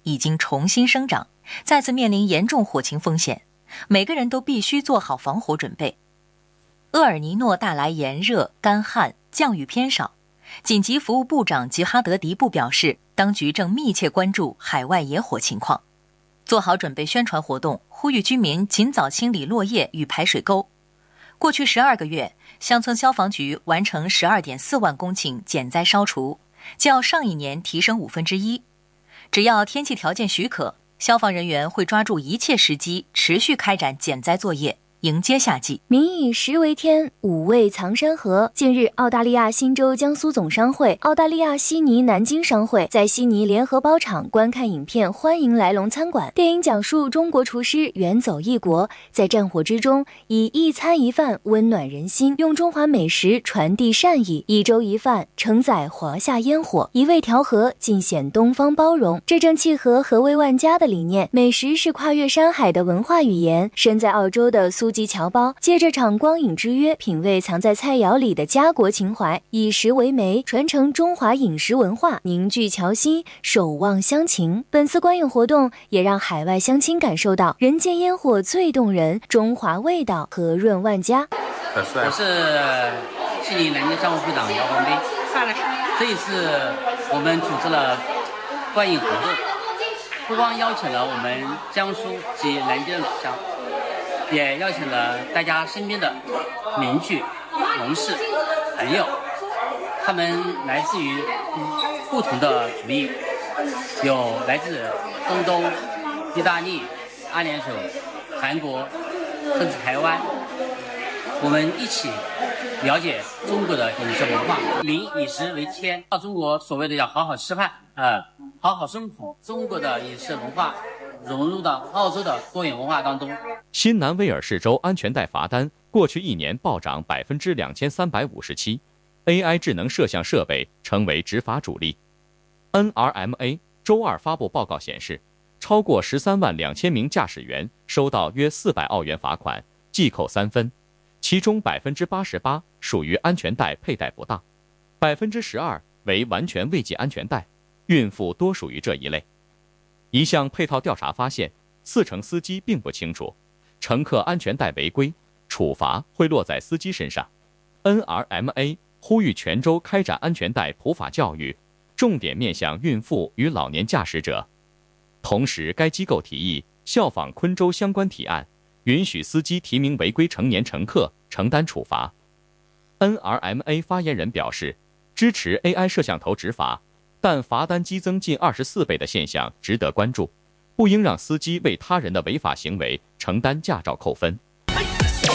已经重新生长，再次面临严重火情风险，每个人都必须做好防火准备。厄尔尼诺带来炎热、干旱，降雨偏少。紧急服务部长吉哈德迪布表示，当局正密切关注海外野火情况，做好准备宣传活动，呼吁居民尽早清理落叶与排水沟。过去12个月，乡村消防局完成12.4万公顷减灾烧除，较上一年提升1/5。只要天气条件许可，消防人员会抓住一切时机，持续开展减灾作业，迎接夏季。 民以食为天，五味藏山河。近日，澳大利亚新州江苏总商会、澳大利亚悉尼南京商会在悉尼联合包场观看影片《欢迎来龙餐馆》。电影讲述中国厨师远走异国，在战火之中以一餐一饭温暖人心，用中华美食传递善意，一粥一饭承载华夏烟火，一味调和尽显东方包容。这正契合和味万家的理念，美食是跨越山海的文化语言。身在澳洲的苏吉侨胞借着场光影之约，品味藏在菜肴里的家国情怀，以食为媒，传承中华饮食文化，凝聚侨心，守望乡情。本次观影活动也让海外乡亲感受到人间烟火最动人，中华味道和润万家。 我是悉尼南京商会会长姚黄斌。这一次我们组织了观影活动，不光邀请了我们江苏及南京的老乡，也邀请了大家身边的邻居、同事、朋友，他们来自于不同的族裔，有来自中东、意大利、阿联酋、韩国，甚至台湾。我们一起了解中国的饮食文化，民以食为天，到中国所谓的要好好吃饭好好生活，中国的饮食文化融入到澳洲的多元文化当中。 新南威尔士州安全带罚单过去1年暴涨2357%， AI 智能摄像设备成为执法主力。NRMA 周二发布报告显示，超过13万2千名驾驶员收到约400澳元罚款，记扣3分，其中88%属于安全带佩戴不当，12%为完全未系安全带，孕妇多属于这一类。一项配套调查发现，4成司机并不清楚乘客安全带违规，处罚会落在司机身上。NRMA 呼吁全州开展安全带普法教育，重点面向孕妇与老年驾驶者。同时，该机构提议效仿昆州相关提案，允许司机提名违规成年乘客承担处罚。NRMA 发言人表示，支持 AI 摄像头执法，但罚单激增近24倍的现象值得关注，不应让司机为他人的违法行为承担驾照扣分。